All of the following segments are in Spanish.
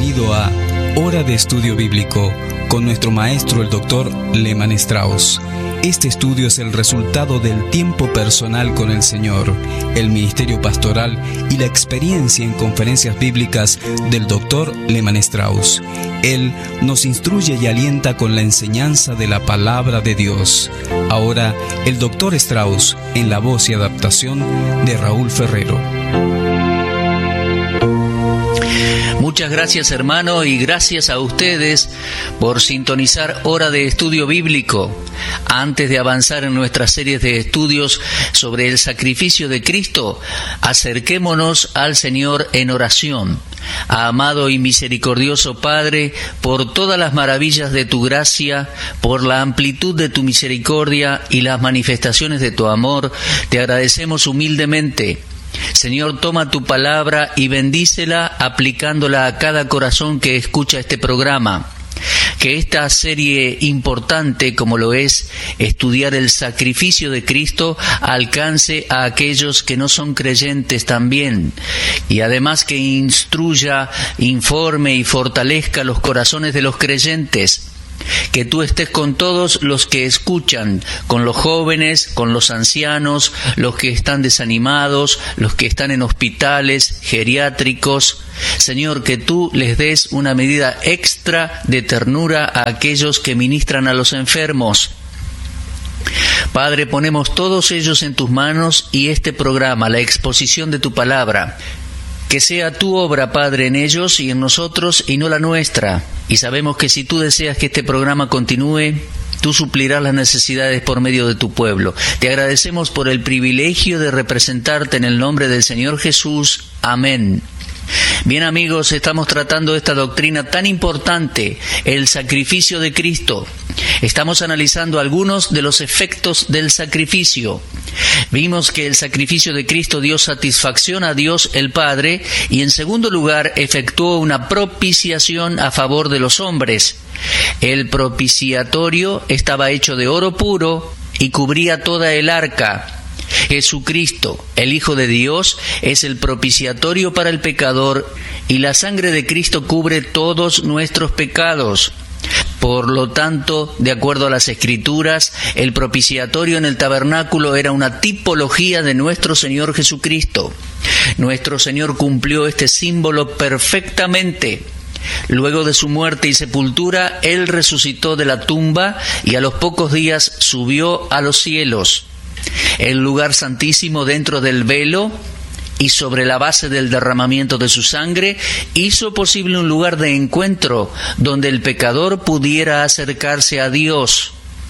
Bienvenido a Hora de Estudio Bíblico con nuestro maestro el Dr. Lehmann Strauss. Este estudio es el resultado del tiempo personal con el Señor, el ministerio pastoral y la experiencia en conferencias bíblicas del Dr. Lehmann Strauss. Él nos instruye y alienta con la enseñanza de la palabra de Dios. Ahora, el Dr. Strauss en la voz y adaptación de Raúl Ferrero. Muchas gracias, hermano, y gracias a ustedes por sintonizar Hora de Estudio Bíblico. Antes de avanzar en nuestras series de estudios sobre el sacrificio de Cristo, acerquémonos al Señor en oración. Amado y misericordioso Padre, por todas las maravillas de tu gracia, por la amplitud de tu misericordia y las manifestaciones de tu amor, te agradecemos humildemente. Señor, toma tu palabra y bendícela aplicándola a cada corazón que escucha este programa. Que esta serie importante, como lo es estudiar el sacrificio de Cristo, alcance a aquellos que no son creyentes también. Y además que instruya, informe y fortalezca los corazones de los creyentes. Que tú estés con todos los que escuchan, con los jóvenes, con los ancianos, los que están desanimados, los que están en hospitales geriátricos. Señor, que tú les des una medida extra de ternura a aquellos que ministran a los enfermos. Padre, ponemos todos ellos en tus manos y este programa, la exposición de tu palabra. Que sea tu obra, Padre, en ellos y en nosotros y no la nuestra. Y sabemos que si tú deseas que este programa continúe, tú suplirás las necesidades por medio de tu pueblo. Te agradecemos por el privilegio de representarte en el nombre del Señor Jesús. Amén. Bien, amigos, estamos tratando esta doctrina tan importante, el sacrificio de Cristo. Estamos analizando algunos de los efectos del sacrificio. Vimos que el sacrificio de Cristo dio satisfacción a Dios el Padre y, en segundo lugar, efectuó una propiciación a favor de los hombres. El propiciatorio estaba hecho de oro puro y cubría toda el arca. Jesucristo, el Hijo de Dios, es el propiciatorio para el pecador y la sangre de Cristo cubre todos nuestros pecados. Por lo tanto, de acuerdo a las Escrituras, el propiciatorio en el tabernáculo era una tipología de nuestro Señor Jesucristo. Nuestro Señor cumplió este símbolo perfectamente. Luego de su muerte y sepultura, Él resucitó de la tumba y a los pocos días subió a los cielos. El lugar santísimo dentro del velo y sobre la base del derramamiento de su sangre hizo posible un lugar de encuentro donde el pecador pudiera acercarse a Dios.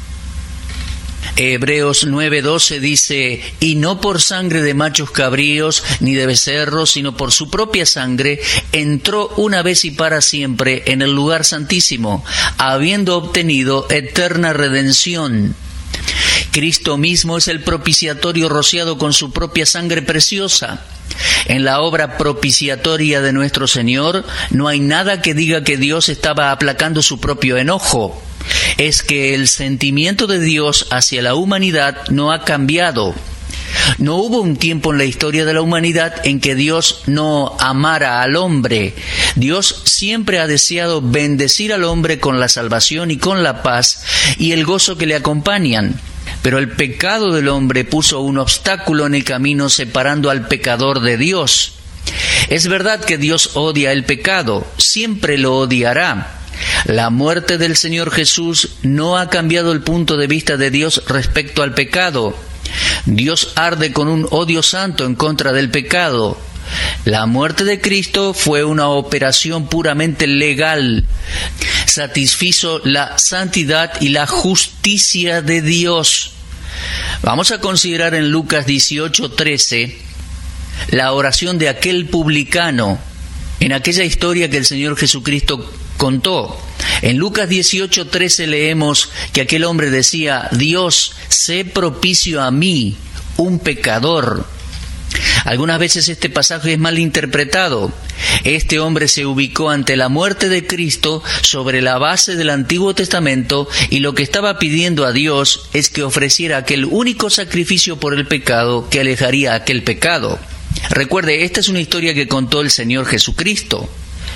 Hebreos 9:12 dice: y no por sangre de machos cabríos ni de becerros, sino por su propia sangre entró una vez y para siempre en el lugar santísimo, habiendo obtenido eterna redención. Cristo mismo es el propiciatorio rociado con su propia sangre preciosa. En la obra propiciatoria de nuestro Señor no hay nada que diga que Dios estaba aplacando su propio enojo. Es que el sentimiento de Dios hacia la humanidad no ha cambiado. No hubo un tiempo en la historia de la humanidad en que Dios no amara al hombre. Dios siempre ha deseado bendecir al hombre con la salvación y con la paz y el gozo que le acompañan. Pero el pecado del hombre puso un obstáculo en el camino separando al pecador de Dios. Es verdad que Dios odia el pecado, siempre lo odiará. La muerte del Señor Jesús no ha cambiado el punto de vista de Dios respecto al pecado. Dios arde con un odio santo en contra del pecado. La muerte de Cristo fue una operación puramente legal. Satisfizo la santidad y la justicia de Dios. Vamos a considerar en Lucas 18:13 la oración de aquel publicano en aquella historia que el Señor Jesucristo contó. En Lucas 18:13 leemos que aquel hombre decía: Dios, sé propicio a mí, un pecador. Algunas veces este pasaje es mal interpretado. Este hombre se ubicó ante la muerte de Cristo sobre la base del Antiguo Testamento y lo que estaba pidiendo a Dios es que ofreciera aquel único sacrificio por el pecado que alejaría aquel pecado. Recuerde, esta es una historia que contó el Señor Jesucristo.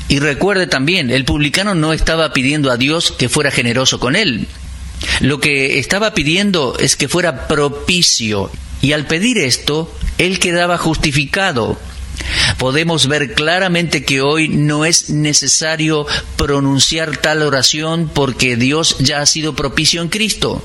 Y recuerde también, el publicano no estaba pidiendo a Dios que fuera generoso con él. Lo que estaba pidiendo es que fuera propicio, y al pedir esto, él quedaba justificado. Podemos ver claramente que hoy no es necesario pronunciar tal oración porque Dios ya ha sido propicio en Cristo.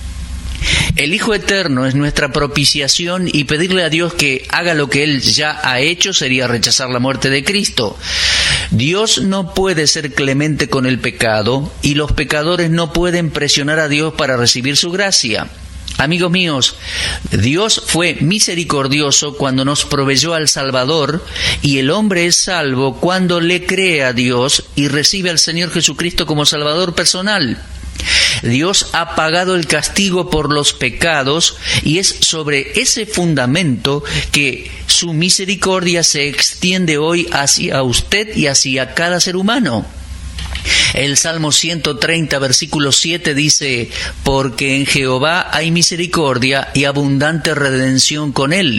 El Hijo Eterno es nuestra propiciación y pedirle a Dios que haga lo que Él ya ha hecho sería rechazar la muerte de Cristo. Dios no puede ser clemente con el pecado y los pecadores no pueden presionar a Dios para recibir su gracia. Amigos míos, Dios fue misericordioso cuando nos proveyó al Salvador y el hombre es salvo cuando le cree a Dios y recibe al Señor Jesucristo como Salvador personal. Dios ha pagado el castigo por los pecados y es sobre ese fundamento que su misericordia se extiende hoy hacia usted y hacia cada ser humano. El Salmo 130, versículo 7 dice: porque en Jehová hay misericordia y abundante redención con Él.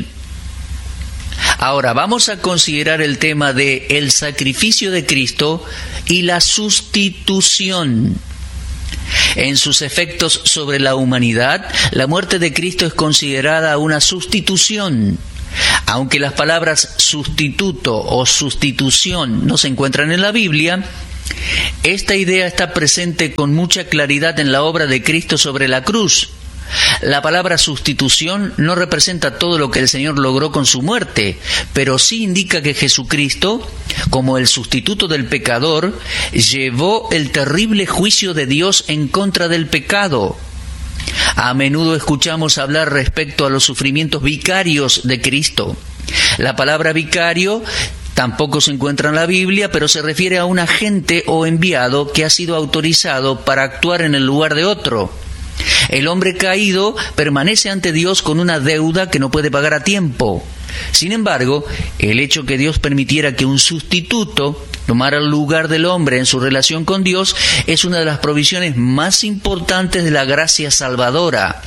Ahora vamos a considerar el tema de el sacrificio de Cristo y la sustitución. En sus efectos sobre la humanidad, la muerte de Cristo es considerada una sustitución. Aunque las palabras sustituto o sustitución no se encuentran en la Biblia, esta idea está presente con mucha claridad en la obra de Cristo sobre la cruz. La palabra sustitución no representa todo lo que el Señor logró con su muerte, pero sí indica que Jesucristo, como el sustituto del pecador, llevó el terrible juicio de Dios en contra del pecado. A menudo escuchamos hablar respecto a los sufrimientos vicarios de Cristo. La palabra vicario tampoco se encuentra en la Biblia, pero se refiere a un agente o enviado que ha sido autorizado para actuar en el lugar de otro. El hombre caído permanece ante Dios con una deuda que no puede pagar a tiempo. Sin embargo, el hecho que Dios permitiera que un sustituto tomara el lugar del hombre en su relación con Dios es una de las provisiones más importantes de la gracia salvadora.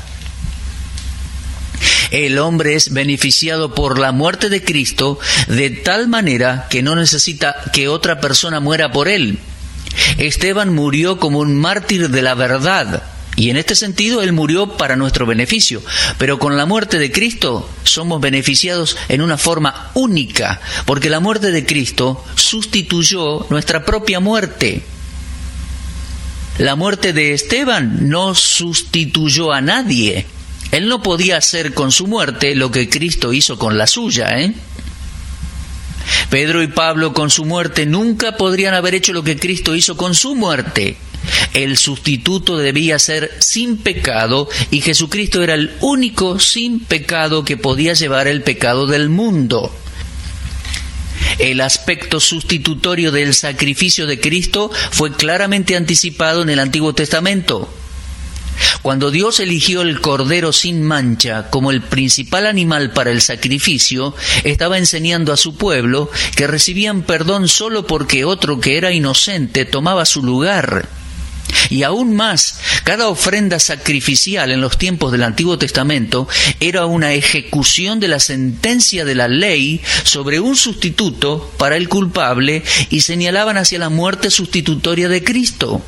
El hombre es beneficiado por la muerte de Cristo de tal manera que no necesita que otra persona muera por él. Esteban murió como un mártir de la verdad. Y en este sentido, Él murió para nuestro beneficio. Pero con la muerte de Cristo somos beneficiados en una forma única, porque la muerte de Cristo sustituyó nuestra propia muerte. La muerte de Esteban no sustituyó a nadie. Él no podía hacer con su muerte lo que Cristo hizo con la suya, Pedro y Pablo con su muerte nunca podrían haber hecho lo que Cristo hizo con su muerte. El sustituto debía ser sin pecado y Jesucristo era el único sin pecado que podía llevar el pecado del mundo. El aspecto sustitutorio del sacrificio de Cristo fue claramente anticipado en el Antiguo Testamento. Cuando Dios eligió el cordero sin mancha como el principal animal para el sacrificio, estaba enseñando a su pueblo que recibían perdón solo porque otro que era inocente tomaba su lugar. Y aún más, cada ofrenda sacrificial en los tiempos del Antiguo Testamento era una ejecución de la sentencia de la ley sobre un sustituto para el culpable y señalaban hacia la muerte sustitutoria de Cristo.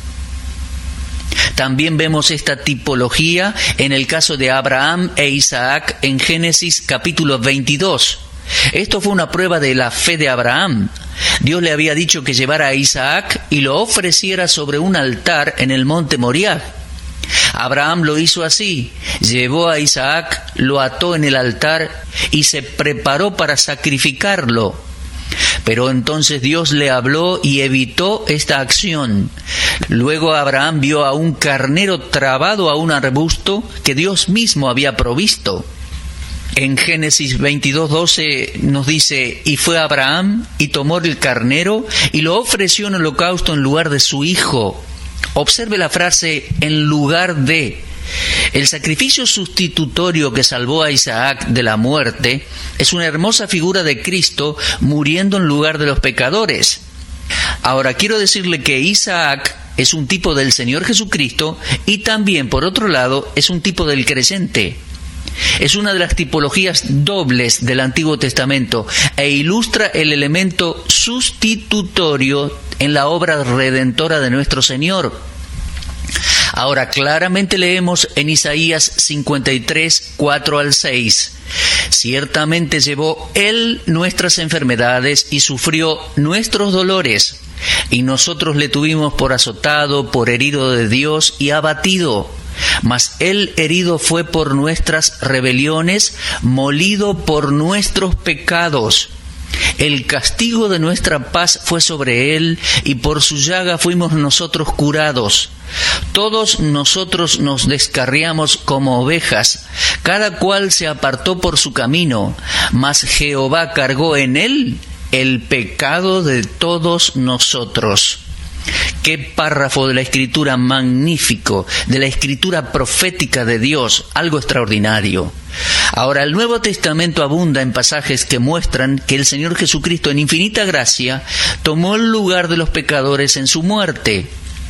También vemos esta tipología en el caso de Abraham e Isaac en Génesis capítulo 22. Esto fue una prueba de la fe de Abraham. Dios le había dicho que llevara a Isaac y lo ofreciera sobre un altar en el monte Moriah. Abraham lo hizo así, llevó a Isaac, lo ató en el altar y se preparó para sacrificarlo. Pero entonces Dios le habló y evitó esta acción. Luego Abraham vio a un carnero trabado a un arbusto que Dios mismo había provisto. En Génesis 22:12 nos dice: y fue Abraham y tomó el carnero y lo ofreció en holocausto en lugar de su hijo. Observe la frase en lugar de. El sacrificio sustitutorio que salvó a Isaac de la muerte es una hermosa figura de Cristo muriendo en lugar de los pecadores. Ahora quiero decirle que Isaac es un tipo del Señor Jesucristo y también, por otro lado, es un tipo del creyente. Es una de las tipologías dobles del Antiguo Testamento e ilustra el elemento sustitutorio en la obra redentora de nuestro Señor. Ahora, claramente leemos en Isaías 53, 4 al 6. Ciertamente llevó Él nuestras enfermedades y sufrió nuestros dolores, y nosotros le tuvimos por azotado, por herido de Dios y abatido. Mas Él herido fue por nuestras rebeliones, molido por nuestros pecados. El castigo de nuestra paz fue sobre Él, y por su llaga fuimos nosotros curados. Todos nosotros nos descarriamos como ovejas, cada cual se apartó por su camino, mas Jehová cargó en Él el pecado de todos nosotros. Qué párrafo de la Escritura magnífico, de la Escritura profética de Dios, algo extraordinario. Ahora, el Nuevo Testamento abunda en pasajes que muestran que el Señor Jesucristo, en infinita gracia, tomó el lugar de los pecadores en su muerte.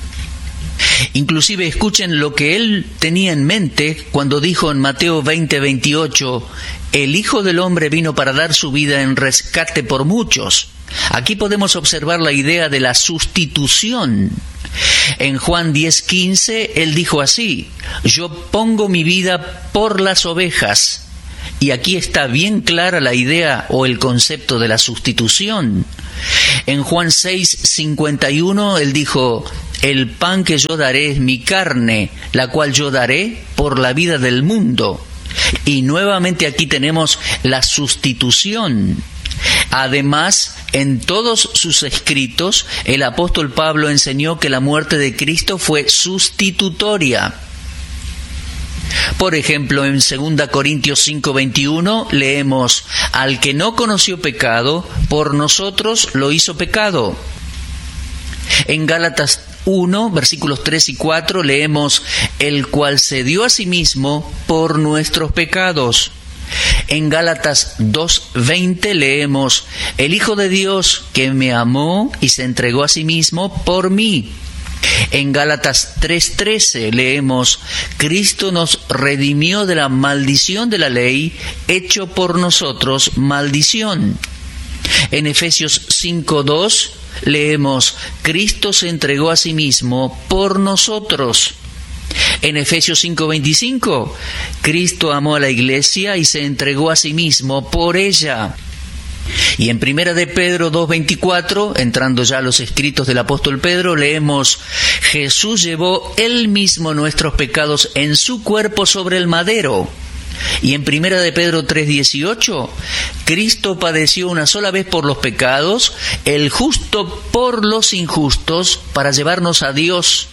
Inclusive escuchen lo que Él tenía en mente cuando dijo en Mateo 20, 28, el Hijo del Hombre vino para dar su vida en rescate por muchos. Aquí podemos observar la idea de la sustitución. En Juan 10:15, Él dijo así, yo pongo mi vida por las ovejas. Y aquí está bien clara la idea o el concepto de la sustitución. En Juan 6:51, Él dijo, el pan que yo daré es mi carne, la cual yo daré por la vida del mundo. Y nuevamente aquí tenemos la sustitución. Además, en todos sus escritos, el apóstol Pablo enseñó que la muerte de Cristo fue sustitutoria. Por ejemplo, en 2 Corintios 5:21 leemos, al que no conoció pecado, por nosotros lo hizo pecado. En Gálatas 1, versículos 3 y 4 leemos, el cual se dio a sí mismo por nuestros pecados. En Gálatas 2:20 leemos, el Hijo de Dios que me amó y se entregó a sí mismo por mí. En Gálatas 3:13 leemos, Cristo nos redimió de la maldición de la ley, hecho por nosotros maldición. En Efesios 5:2 leemos, Cristo se entregó a sí mismo por nosotros. En Efesios 5:25, Cristo amó a la iglesia y se entregó a sí mismo por ella. Y en 1 de Pedro 2:24, entrando ya a los escritos del apóstol Pedro, leemos, Jesús llevó Él mismo nuestros pecados en su cuerpo sobre el madero. Y en 1 de Pedro 3:18, Cristo padeció una sola vez por los pecados, el justo por los injustos, para llevarnos a Dios.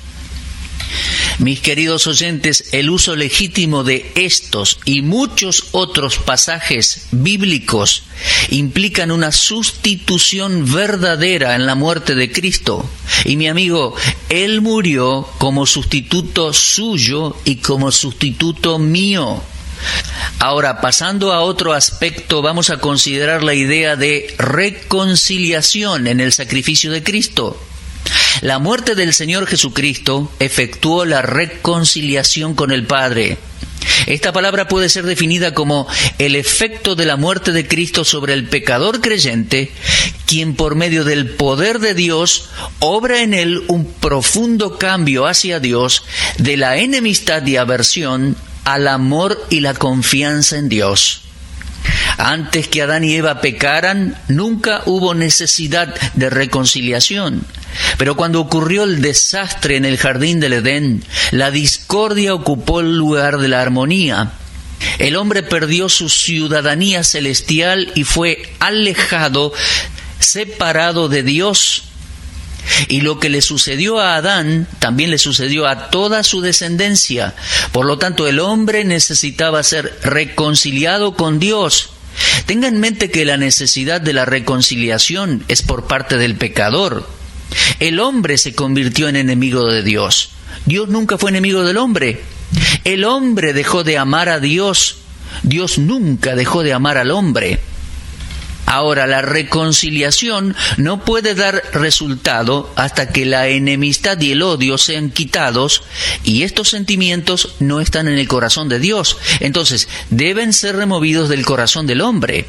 Mis queridos oyentes, el uso legítimo de estos y muchos otros pasajes bíblicos implican una sustitución verdadera en la muerte de Cristo. Y mi amigo, Él murió como sustituto suyo y como sustituto mío. Ahora, pasando a otro aspecto, vamos a considerar la idea de reconciliación en el sacrificio de Cristo. La muerte del Señor Jesucristo efectuó la reconciliación con el Padre. Esta palabra puede ser definida como el efecto de la muerte de Cristo sobre el pecador creyente, quien por medio del poder de Dios obra en él un profundo cambio hacia Dios, de la enemistad y aversión al amor y la confianza en Dios. Antes que Adán y Eva pecaran, nunca hubo necesidad de reconciliación. Pero cuando ocurrió el desastre en el jardín del Edén, la discordia ocupó el lugar de la armonía. El hombre perdió su ciudadanía celestial y fue alejado, separado de Dios. Y lo que le sucedió a Adán, también le sucedió a toda su descendencia. Por lo tanto, el hombre necesitaba ser reconciliado con Dios. Tenga en mente que la necesidad de la reconciliación es por parte del pecador. El hombre se convirtió en enemigo de Dios. Dios nunca fue enemigo del hombre. El hombre dejó de amar a Dios. Dios nunca dejó de amar al hombre. Ahora, la reconciliación no puede dar resultado hasta que la enemistad y el odio sean quitados, y estos sentimientos no están en el corazón de Dios. Entonces, deben ser removidos del corazón del hombre.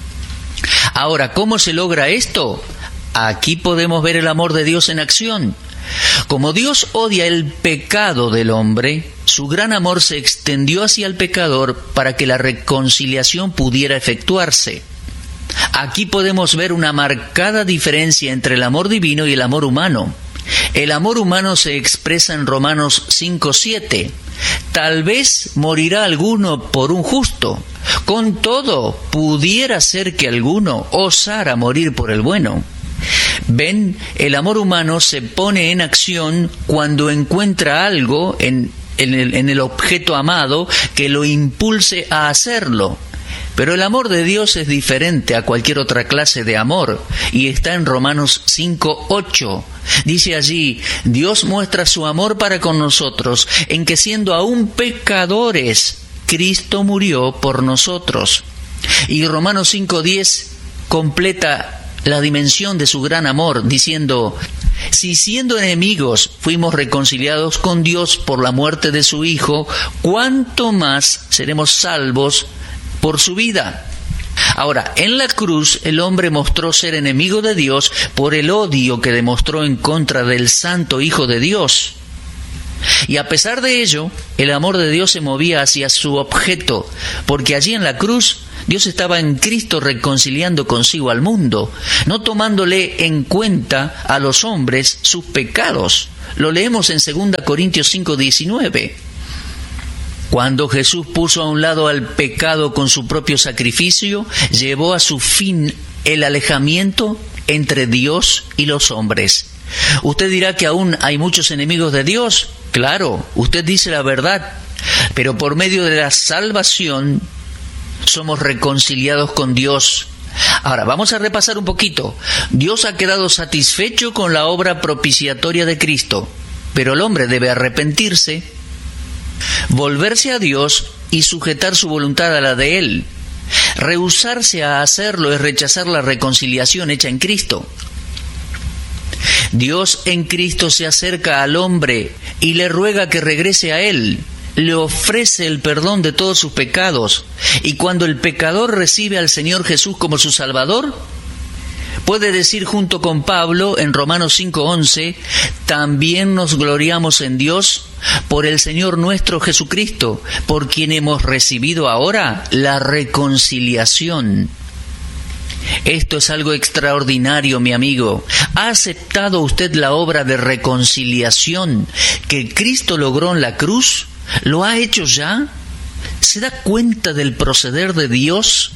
Ahora, ¿cómo se logra esto? Aquí podemos ver el amor de Dios en acción. Como Dios odia el pecado del hombre, su gran amor se extendió hacia el pecador para que la reconciliación pudiera efectuarse. Aquí podemos ver una marcada diferencia entre el amor divino y el amor humano. El amor humano se expresa en Romanos 5:7. Tal vez morirá alguno por un justo. Con todo, pudiera ser que alguno osara morir por el bueno. Ven, el amor humano se pone en acción cuando encuentra algo en el objeto amado que lo impulse a hacerlo. Pero el amor de Dios es diferente a cualquier otra clase de amor, y está en Romanos 5:8. Dice allí: Dios muestra su amor para con nosotros, en que siendo aún pecadores, Cristo murió por nosotros. Y Romanos 5:10 completa la dimensión de su gran amor, diciendo: si siendo enemigos fuimos reconciliados con Dios por la muerte de su Hijo, ¿cuánto más seremos salvos por su vida? Ahora, en la cruz el hombre mostró ser enemigo de Dios por el odio que demostró en contra del Santo Hijo de Dios. Y a pesar de ello, el amor de Dios se movía hacia su objeto, porque allí en la cruz Dios estaba en Cristo reconciliando consigo al mundo, no tomándole en cuenta a los hombres sus pecados. Lo leemos en 2 Corintios 5:19. Cuando Jesús puso a un lado al pecado con su propio sacrificio, llevó a su fin el alejamiento entre Dios y los hombres. Usted dirá que aún hay muchos enemigos de Dios. Claro, usted dice la verdad, pero por medio de la salvación somos reconciliados con Dios. Ahora, vamos a repasar un poquito. Dios ha quedado satisfecho con la obra propiciatoria de Cristo, pero el hombre debe arrepentirse, volverse a Dios y sujetar su voluntad a la de Él. Rehusarse a hacerlo es rechazar la reconciliación hecha en Cristo. Dios en Cristo se acerca al hombre y le ruega que regrese a Él. Le ofrece el perdón de todos sus pecados. Y cuando el pecador recibe al Señor Jesús como su Salvador, puede decir junto con Pablo en Romanos 5:11, también nos gloriamos en Dios por el Señor nuestro Jesucristo, por quien hemos recibido ahora la reconciliación. Esto es algo extraordinario, mi amigo. ¿Ha aceptado usted la obra de reconciliación que Cristo logró en la cruz? ¿Lo ha hecho ya? ¿Se da cuenta del proceder de Dios?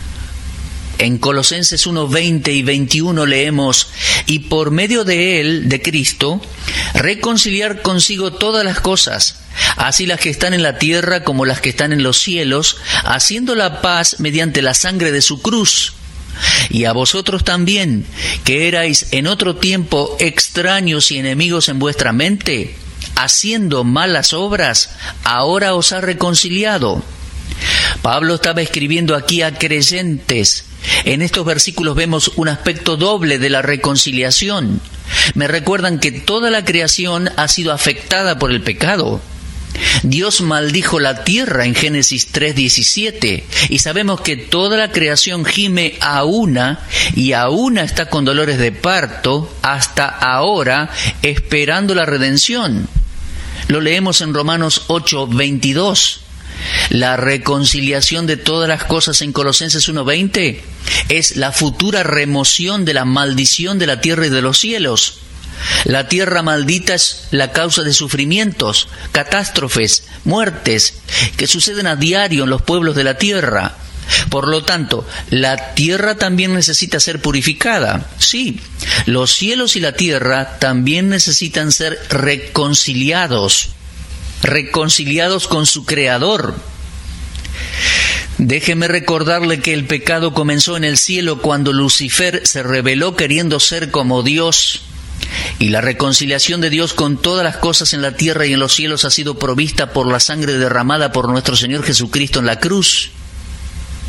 En Colosenses 1:20 y 21 leemos: y por medio de Él, de Cristo, reconciliar consigo todas las cosas, así las que están en la tierra como las que están en los cielos, haciendo la paz mediante la sangre de su cruz. Y a vosotros también, que erais en otro tiempo extraños y enemigos en vuestra mente, haciendo malas obras, ahora os ha reconciliado. Pablo estaba escribiendo aquí a creyentes. En estos versículos vemos un aspecto doble de la reconciliación. Me recuerdan que toda la creación ha sido afectada por el pecado. Dios maldijo la tierra en Génesis 3:17, y sabemos que toda la creación gime a una, y a una está con dolores de parto hasta ahora, esperando la redención. Lo leemos en Romanos 8:22. La reconciliación de todas las cosas en Colosenses 1:20 es la futura remoción de la maldición de la tierra y de los cielos. La tierra maldita es la causa de sufrimientos, catástrofes, muertes que suceden a diario en los pueblos de la tierra. Por lo tanto, la tierra también necesita ser purificada. Sí, los cielos y la tierra también necesitan ser reconciliados con su Creador. Déjeme recordarle que el pecado comenzó en el cielo cuando Lucifer se rebeló queriendo ser como Dios. Y la reconciliación de Dios con todas las cosas en la tierra y en los cielos ha sido provista por la sangre derramada por nuestro Señor Jesucristo en la cruz.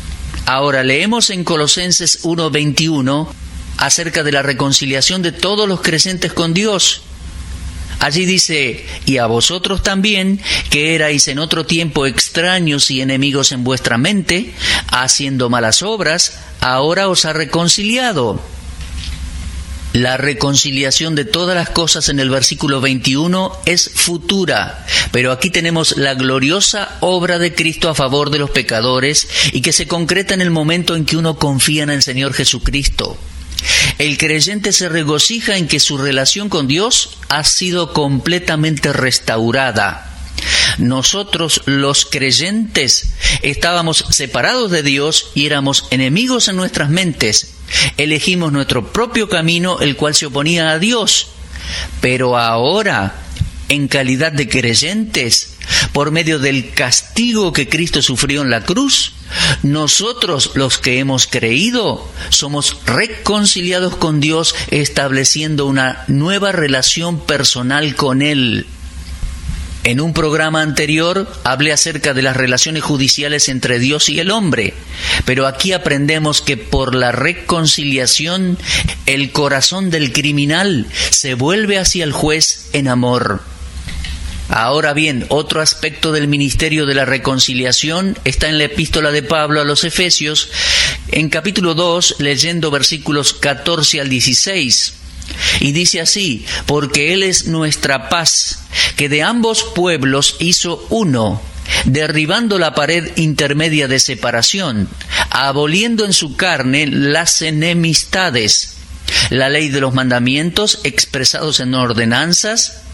Ahora leemos en Colosenses 1:21 acerca de la reconciliación de todos los creyentes con Dios. Allí dice: y a vosotros también, que erais en otro tiempo extraños y enemigos en vuestra mente, haciendo malas obras, ahora os ha reconciliado. La reconciliación de todas las cosas en el versículo 21 es futura, pero aquí tenemos la gloriosa obra de Cristo a favor de los pecadores y que se concreta en el momento en que uno confía en el Señor Jesucristo. El creyente se regocija en que su relación con Dios ha sido completamente restaurada. Nosotros, los creyentes, estábamos separados de Dios y éramos enemigos en nuestras mentes. Elegimos nuestro propio camino, el cual se oponía a Dios. Pero ahora, en calidad de creyentes, por medio del castigo que Cristo sufrió en la cruz, nosotros, los que hemos creído, somos reconciliados con Dios, estableciendo una nueva relación personal con Él. En un programa anterior hablé acerca de las relaciones judiciales entre Dios y el hombre, pero aquí aprendemos que por la reconciliación el corazón del criminal se vuelve hacia el juez en amor. Ahora bien, otro aspecto del ministerio de la reconciliación está en la epístola de Pablo a los Efesios, en capítulo 2, leyendo versículos 14 al 16. Y dice así: porque Él es nuestra paz, que de ambos pueblos hizo uno, derribando la pared intermedia de separación, aboliendo en su carne las enemistades, la ley de los mandamientos expresados en ordenanzas,